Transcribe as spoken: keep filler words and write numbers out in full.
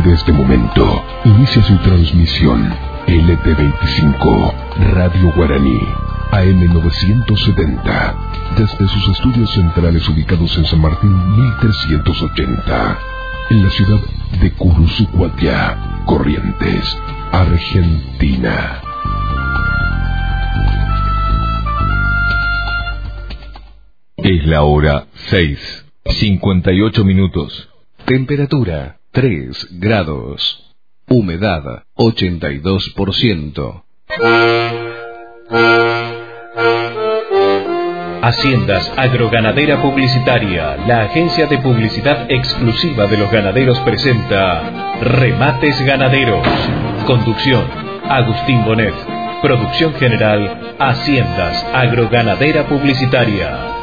de este momento, inicia su transmisión L T veinticinco, Radio Guaraní, A M novecientos setenta, desde sus estudios centrales ubicados en San Martín mil trescientos ochenta, en la ciudad de Curuzucuatía, Corrientes, Argentina. Es la hora seis, cincuenta y ocho minutos. Temperatura tres grados. Humedad ochenta y dos por ciento. Haciendas Agroganadera Publicitaria, la agencia de publicidad exclusiva de los ganaderos, presenta Remates Ganaderos. Conducción, Agustín Bonet. Producción general, Haciendas Agroganadera Publicitaria.